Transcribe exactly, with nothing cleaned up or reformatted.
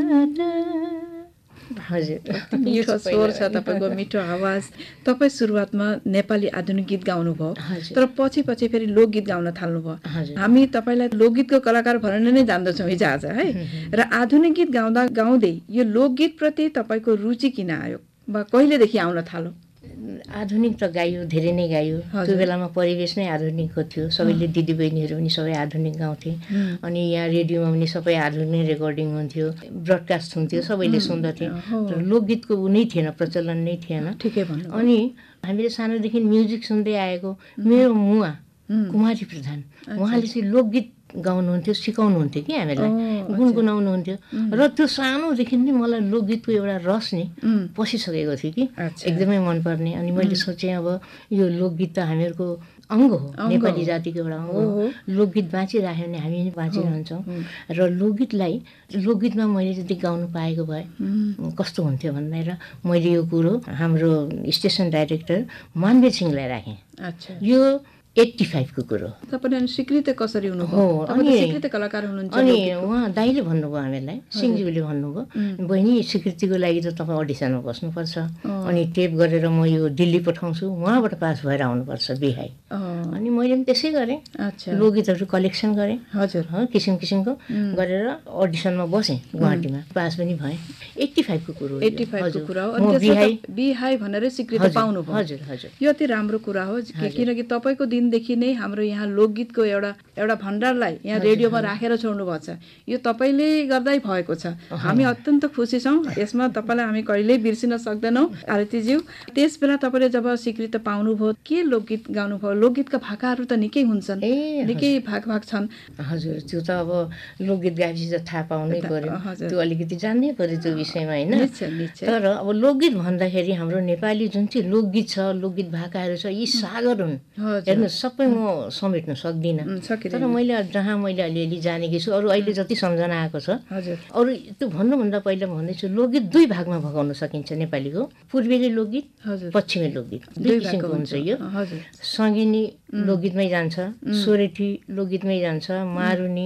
हजुर मिठो स्वर छ तपाईँको, मिठो आवाज। तपाईँ सुरुवातमा नेपाली आधुनिक गीत गाउनुभयो, तर पछि पछि फेरि लोकगीत गाउन थाल्नुभयो। हामी तपाईँलाई लोकगीतको कलाकार भनेर नै जान्दछौँ हिजो आज है। र आधुनिक गीत गाउँदा गाउँदै यो लोकगीतप्रति तपाईँको रुचि किन आयो वा कहिलेदेखि आउन थाल्यो? आधुनिक त गाइयो, धेरै नै गाइयो। त्यो बेलामा परिवेश नै आधुनिकको थियो। सबैले दिदीबहिनीहरू पनि सबै आधुनिक गाउँथे। अनि यहाँ रेडियोमा पनि सबै आधुनिक रेकर्डिङ हुन्थ्यो, ब्रडकास्ट हुन्थ्यो, सबैले सुन्दथे। तर लोकगीतको ऊ नै थिएन, प्रचलन नै थिएन। ठिकै भन्नु। अनि हामीले सानोदेखि म्युजिक सुन्दै आएको मेरो मुवा कुमारी प्रधान, उहाँले चाहिँ लोकगीत गाउनुहुन्थ्यो, सिकाउनुहुन्थ्यो कि हामीलाई, गुनगुनाउनुहुन्थ्यो। र त्यो सानोदेखि नै मलाई लोकगीतको एउटा रस नि पसिसकेको थियो कि एकदमै मनपर्ने। अनि मैले सोचेँ अब यो लोकगीत त हामीहरूको अङ्ग हो, नेपाली जातिको एउटा अङ्ग हो। लोकगीत बाँचिराख्यो भने हामी पनि बाँचिरहन्छौँ। र लोकगीतलाई लोकगीतमा मैले जति गाउनु पाएको भए कस्तो हुन्थ्यो भनेर मैले यो कुरो हाम्रो स्टेसन डाइरेक्टर मानवीर सिंहलाई राखेँ। यो एट्टी फाइभको कुरो। तपाईँले स्वीकृत कसरी हुनुभयो? अनि स्वीकृत कलाकार हुनुहुन्छ। अनि उहाँ दाइले भन्नुभयो हामीलाई, सिंहज्यूले भन्नुभयो, बहिनी स्वीकृतिको लागि त तपाईँ अडिसनमा बस्नुपर्छ, अनि टेप गरेर म यो दिल्ली पठाउँछु, उहाँबाट पास भएर आउनुपर्छ बिहाई। अनि मैले पनि त्यसै गरेँ, लोकगीतहरू कलेक्सन गरेँ। हजुर, किसिम किसिमको गरेर अडिसनमा बसेँ गुवाहाटीमा, पास पनि भएँ। एट्टी फाइभको कुरो एट्टी फाइभको कुरा हो। अनि बिहाई बिहाई भनेर स्वीकृति पाउनुभयो। हजुर हजुर, यो अति राम्रो कुरा हो, किनकि तपाईँको दिनदेखि नै हाम्रो यहाँ लोकगीतको एउटा एउटा भण्डारलाई यहाँ रेडियोमा राखेर छोड्नु भएको छ। यो तपाईँले गर्दै भएको छ। हामी अत्यन्त खुसी छौँ यसमा। तपाईँलाई हामी कहिल्यै बिर्सिन सक्दैनौँ आरतीज्यू। त्यस बेला तपाईँले जब स्वीकृति पाउनुभयो, के लोकगीत गाउनुभयो? लोकगीतका भाकाहरू त निकै हुन्छन्, निकै भाग भाग छन्। हजुर, त्यो त अब लोकगीत गाएपछि त थाहा पाउनै पर्यो, त्यो अलिकति जान्नै पर्यो त्यो विषयमा होइन। तर अब लोकगीत भन्दाखेरि हाम्रो नेपाली जुन चाहिँ लोकगीत छ, लोकगीत भाकाहरू छ, यी सागर हुन्। हेर्नु, सबै म समेट्न सक्दिनँ, तर मैले जहाँ मैले अलिअलि जानेकी छु, अरू अहिले जति सम्झना आएको छ। अरू त्यो भन्नुभन्दा पहिला भन्दैछु, लोकगीत दुई भागमा भगाउन सकिन्छ नेपालीको, पूर्वेली लोकगीत, पश्चिमी लोकगीत, दुई किसिमको हुन्छ यो। सङ्गिनी लोकगीतमै जान्छ, सोरेठी लोकगीतमै जान्छ, मारुनी